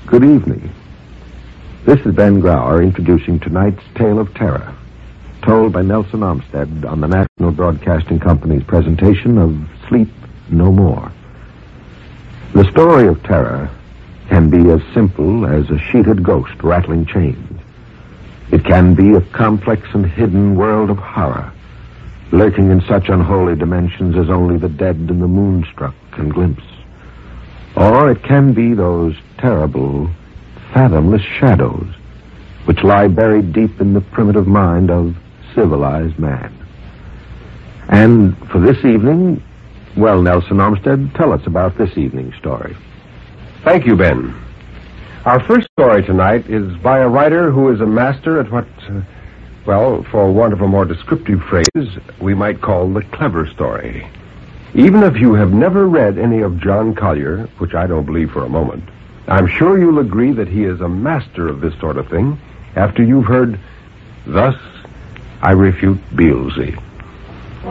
Good evening. This is Ben Grauer introducing tonight's tale of terror, told by Nelson Armstead on the National Broadcasting Company's presentation of Sleep No More. The story of terror can be as simple as a sheeted ghost rattling chains. It can be a complex and hidden world of horror, lurking in such unholy dimensions as only the dead and the moonstruck can glimpse. Or it can be those terrible, fathomless shadows which lie buried deep in the primitive mind of civilized man. And for this evening, well, Nelson Armstead, tell us about this evening's story. Thank you, Ben. Our first story tonight is by a writer who is a master at what, for want of a more descriptive phrase, we might call the clever story. Even if you have never read any of John Collier, which I don't believe for a moment, I'm sure you'll agree that he is a master of this sort of thing after you've heard, "Thus I refute Beelzy."